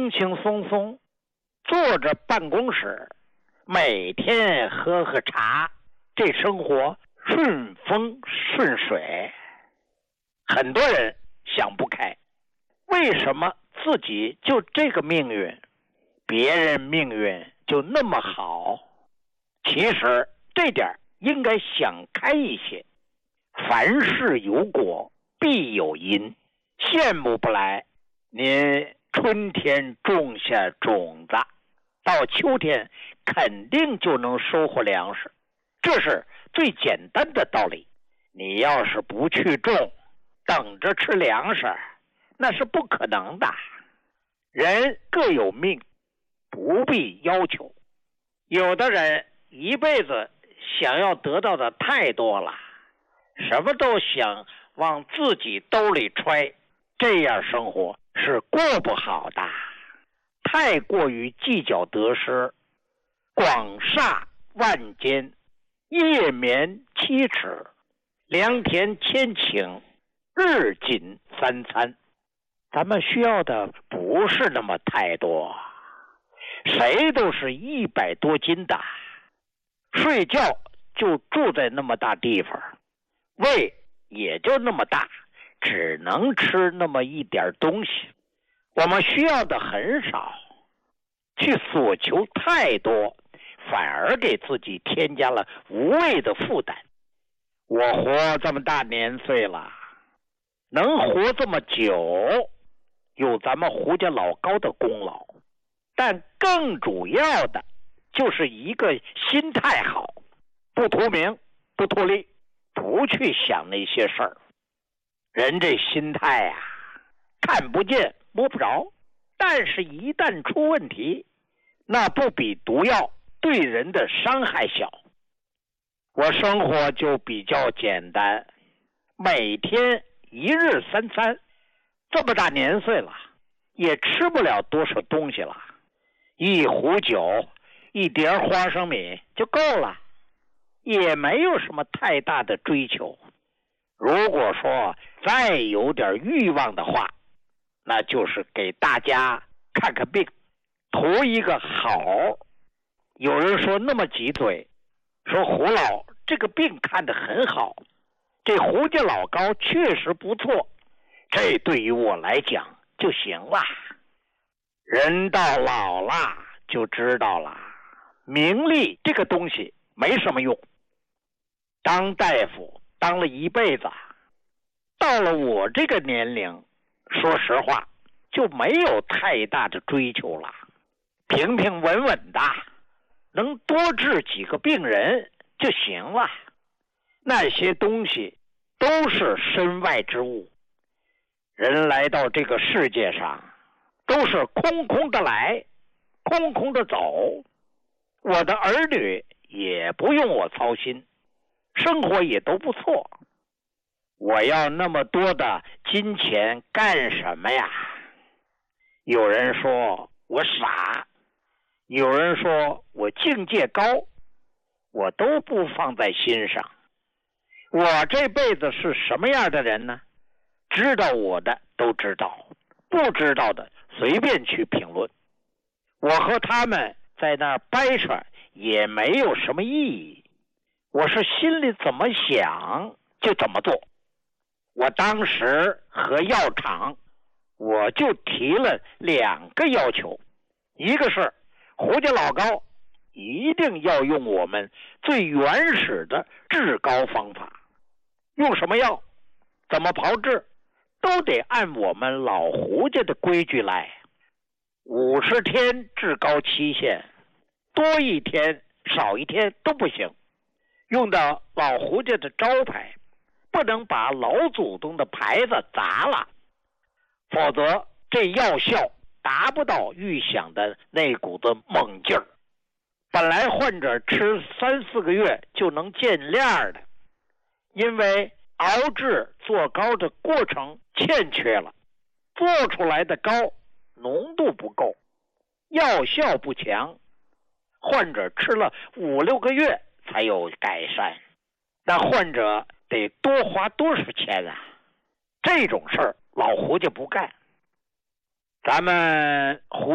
轻轻松松坐着办公室，每天喝喝茶，这生活顺风顺水。很多人想不开，为什么自己就这个命运，别人命运就那么好？其实这点应该想开一些。凡事有果必有因，羡慕不来。您春天种下种子，到秋天肯定就能收获粮食，这是最简单的道理。你要是不去种，等着吃粮食，那是不可能的。人各有命，不必要求。有的人一辈子想要得到的太多了，什么都想往自己兜里揣，这样生活是过不好的。太过于计较得失，广厦万间，夜眠7尺，良田千顷，日进3餐。咱们需要的不是那么太多，谁都是100多斤的，睡觉就住在那么大地方，胃也就那么大，只能吃那么一点东西。我们需要的很少，去所求太多，反而给自己添加了无谓的负担。我活这么大年岁了，能活这么久，有咱们胡家老高的功劳，但更主要的就是一个心态好，不图名，不图利，不去想那些事儿。人这心态啊，看不见摸不着，但是一旦出问题，那不比毒药对人的伤害小。我生活就比较简单，每天1日3餐，这么大年岁了，也吃不了多少东西了，一壶酒，一碟花生米就够了，也没有什么太大的追求。如果说再有点欲望的话，那就是给大家看看病，图一个好。有人说那么几嘴，说胡老这个病看得很好，这胡家老高确实不错，这对于我来讲就行了。人到老了就知道了，名利这个东西没什么用。当大夫当了一辈子，到了我这个年龄，说实话就没有太大的追求了，平平稳稳的，能多治几个病人就行了。那些东西都是身外之物，人来到这个世界上都是空空的来，空空的走。我的儿女也不用我操心，生活也都不错。我要那么多的金钱干什么呀？有人说我傻，有人说我境界高，我都不放在心上。我这辈子是什么样的人呢？知道我的都知道，不知道的随便去评论。我和他们在那儿掰扯也没有什么意义，我是心里怎么想就怎么做。我当时和药厂我就提了2个要求，一个是胡家老高一定要用我们最原始的治膏方法，用什么药怎么炮制都得按我们老胡家的规矩来。50天治膏期限，多一天少一天都不行，用到老胡家的招牌，不能把老祖宗的牌子砸了，否则这药效达不到预想的那股子猛劲儿。本来患者吃3-4个月就能见亮的，因为熬制做膏的过程欠缺了，做出来的膏浓度不够，药效不强，患者吃了5-6个月才有改善。那患者得多花多少钱啊？这种事儿老胡家不干。咱们胡